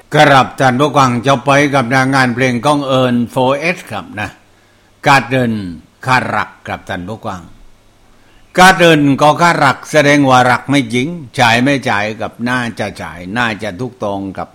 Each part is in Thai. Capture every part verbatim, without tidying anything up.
กรับท่านผู้ฟังจะไปกับงานเพลงก้องเอิญ โฟร์ เอส ครับนะการเดินคารักกับท่านผู้ฟังการเดินก็คารักแสดงว่ารักไม่จริงจ่ายไม่จ่ายกับน่าจะจ่ายน่าจะทุกตรงกับ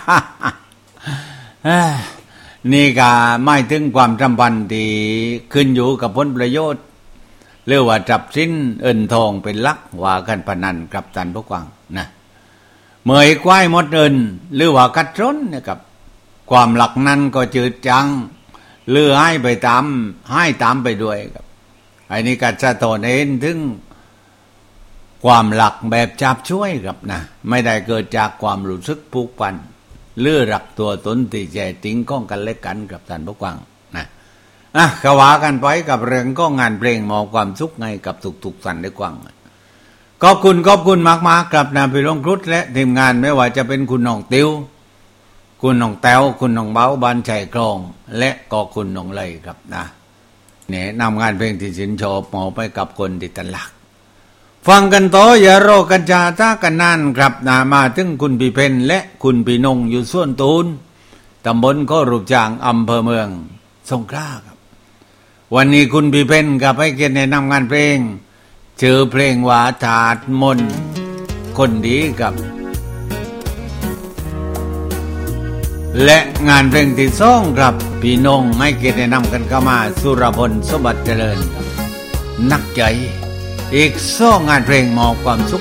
นี่ก็ไม่ถึงความสัมพันธ์ที่ขึ้นอยู่กับผลประโยชน์หรือว่าจับสิ้นเอินทองเป็นลักว่ากันพนันกับท่านผู้ฟังนะเมื่อควายหมดเอินหรือว่ากัดร้นนะครับความหลักนั้นก็จืดจังหรือให้ไปตามให้ตามไปด้วยครับไอ้นี่ก็จะโตเน้นถึงความหลักแบบจับช่วยครับนะไม่ได้เกิดจากความรู้สึกผูกพันหรือรักตัวตนที่แท้จริงของกันและกันกับท่านผู้ฟังนะอ่ะขวากันไปกับเรื่องก็งานเพลงมอบความสุขไงกับทุกๆท่านได้ฟังขอบคุณขอบคุณมากๆครับนะพี่น้องครุฑและทีมงานไม่ว่าจะเป็นคุณน้องติวคุณน้องแต้วคุณน้องเบ้าบ้านชัยคลองและก็คุณน้องเลยครับนะเนี่ยนำงานเพลงที่สินชอบมอบไปกับคนที่ตลักฟังกันต่ออย่ารอกันจาท่ากันนานครับนะมาถึงคุณพี่เพนและคุณพี่นงอยู่ส่วนตูนตำบลก็รูปจางอำเภอเมืองสงขลาครับวันนี้คุณพี่เพนกับให้เกียรติแนะนำงานเพลงชื่อเพลงว่าถาดมนคนดีกับและงานเพลงที่สองครับพี่นงให้เกียรติแนะนำกันเข้ามาสุรพลสมบัติเจริญนักใจอีกสองงานเพลงมอบความสุข